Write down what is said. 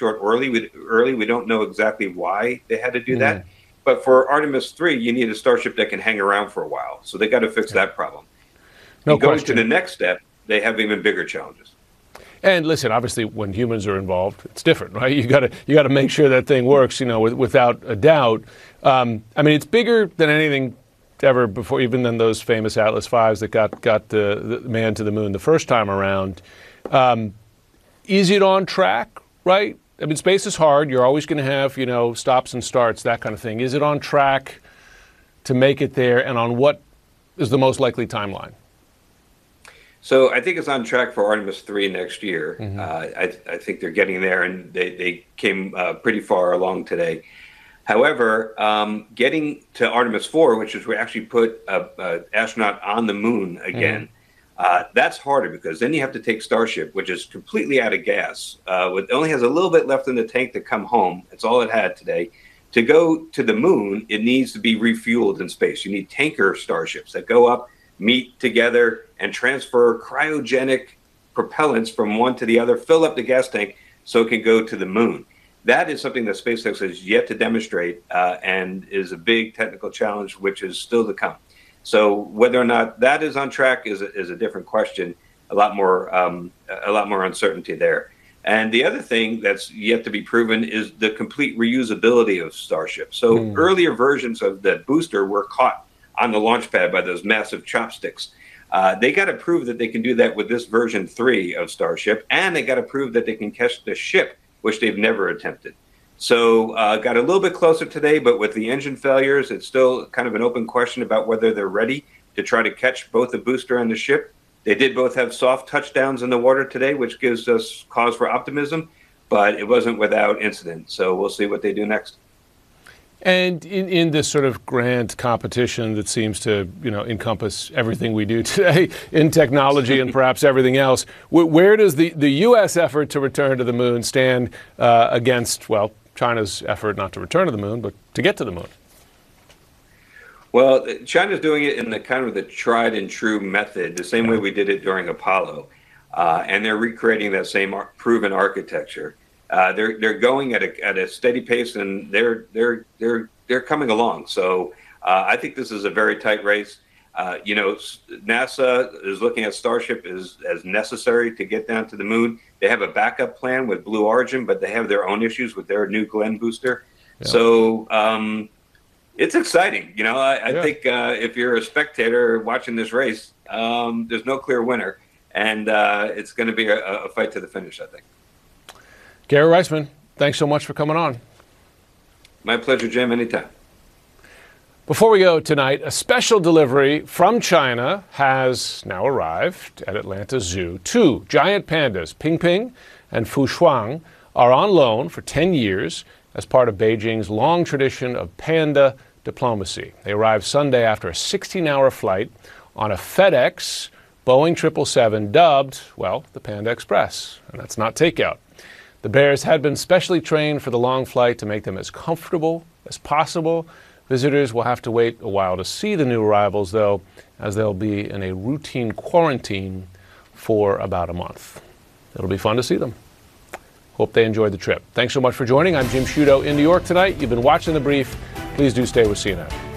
short early. We don't know exactly why they had to do that. But for Artemis 3, you need a Starship that can hang around for a while. So they got to fix that problem. No Going question. to the next step, they have even bigger challenges. And listen, obviously, when humans are involved, it's different, right? You got to make sure that thing works, without a doubt. I mean, it's bigger than anything ever before, even than those famous Atlas V's that got the man to the moon the first time around. Is it on track, right? I mean, space is hard. You're always going to have, stops and starts, that kind of thing. Is it on track to make it there, and on what is the most likely timeline? So I think it's on track for Artemis 3 next year. I think they're getting there, and they came pretty far along today. However, getting to Artemis 4, which is we actually put an astronaut on the moon again, that's harder because then you have to take Starship, which is completely out of gas. It only has a little bit left in the tank to come home. It's all it had today. To go to the moon, it needs to be refueled in space. You need tanker Starships that go up, meet together, and transfer cryogenic propellants from one to the other, fill up the gas tank so it can go to the moon. That is something that SpaceX has yet to demonstrate and is a big technical challenge, which is still to come. So whether or not that is on track is a different question. A lot more uncertainty there. And the other thing that's yet to be proven is the complete reusability of Starship. So earlier versions of the booster were caught on the launch pad by those massive chopsticks. They got to prove that they can do that with this version 3 of Starship, and they got to prove that they can catch the ship, which they've never attempted. So got a little bit closer today, but with the engine failures, it's still kind of an open question about whether they're ready to try to catch both the booster and the ship. They did both have soft touchdowns in the water today, which gives us cause for optimism, but it wasn't without incident. So we'll see what they do next. And in this sort of grand competition that seems to, encompass everything we do today in technology and perhaps everything else, where does the U.S. effort to return to the moon stand against, well, China's effort not to return to the moon, but to get to the moon? Well, China's doing it in the kind of the tried and true method, the same way we did it during Apollo, and they're recreating that same proven architecture. They're going at a steady pace, and they're coming along. So I think this is a very tight race. NASA is looking at Starship as necessary to get down to the moon. They have a backup plan with Blue Origin, but they have their own issues with their New Glenn booster. Yeah. So it's exciting. I think if you're a spectator watching this race, there's no clear winner, and it's going to be a fight to the finish, I think. Gary Reisman, thanks so much for coming on. My pleasure, Jim, anytime. Before we go tonight, a special delivery from China has now arrived at Atlanta Zoo. 2 giant pandas, Ping Ping and Fu Shuang, are on loan for 10 years as part of Beijing's long tradition of panda diplomacy. They arrived Sunday after a 16-hour flight on a FedEx Boeing 777 dubbed, well, the Panda Express. And that's not takeout. The bears had been specially trained for the long flight to make them as comfortable as possible. Visitors will have to wait a while to see the new arrivals, though, as they'll be in a routine quarantine for about a month. It'll be fun to see them. Hope they enjoyed the trip. Thanks so much for joining. I'm Jim Sciutto in New York tonight. You've been watching The Brief. Please do stay with CNN.